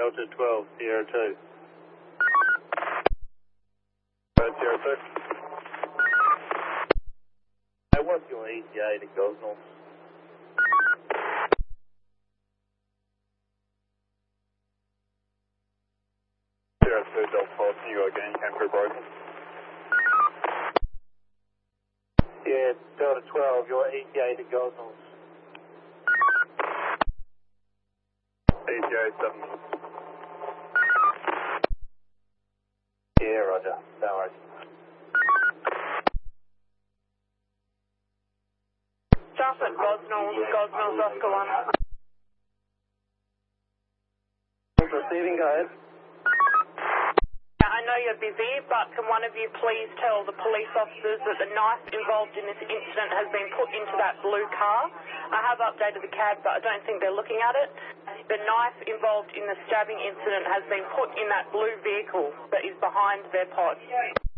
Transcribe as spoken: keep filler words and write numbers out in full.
Delta twelve, Sierra two. Sierra two. Hey, what's your E T A to Gosnell? Sierra two, Delta twelve, New York again, came through broken. Yeah, Delta twelve, your E T A to Gosnell. E T A seven minutes. Yeah, roger. No worries. Staff at Gosnell, Gosnell's Oscar one. Receiving, go ahead. I know you're busy, but can one of you please tell the police officers that the knife involved in this incident has been put into that blue car? I have updated the cab, but I don't think they're looking at it. The knife involved in the stabbing incident has been put in that blue vehicle that is behind their pod.